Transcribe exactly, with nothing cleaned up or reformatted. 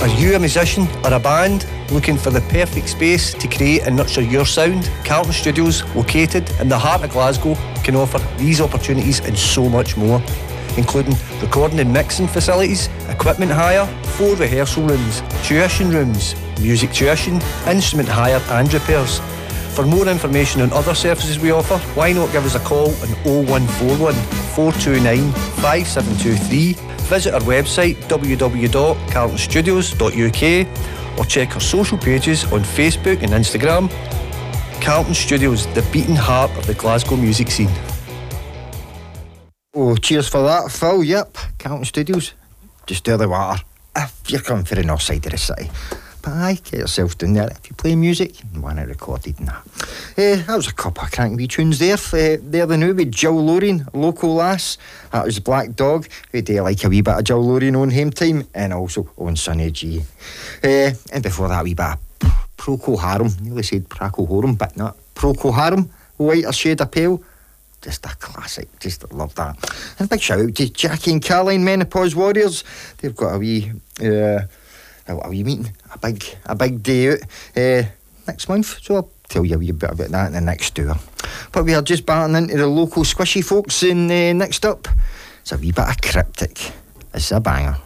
Are you a musician or a band looking for the perfect space to create and nurture your sound? Carlton Studios, located in the heart of Glasgow, can offer these opportunities and so much more, including recording and mixing facilities, equipment hire, four rehearsal rooms, tuition rooms, music tuition, instrument hire and repairs. For more information on other services we offer, why not give us a call on oh one four one, four two nine, five seven two three, visit our website w w w dot carlton studios dot u k or check our social pages on Facebook and Instagram. Carlton Studios, the beating heart of the Glasgow music scene. Oh, cheers for that, Phil. Yep, Carlton Studios, just down the water if you're coming for the north side of the city. But aye, get yourself down there. If you play music, you want it recorded and that. Uh, that was a couple of cranky wee tunes there. Uh, there the new with Jill Lorien, Local Lass. That was Black Dog. We do like a wee bit of Jill Lorien on Hame Time and also on Sonny G. Uh, and before that, a wee bit of Procol Harum. Nearly said Procol Harum, but not. Procol Harum, Whiter Shade of Pale. Just a classic, just love that. And a big shout out to Jackie and Caroline, Menopause Warriors. They've got a wee... Uh, a wee meeting, a big a big day out uh, next month, so I'll tell you a wee bit about that in the next hour. But we are just batting into the local squishy folks, and uh, next up it's a wee bit of Cryptic. It's a banger.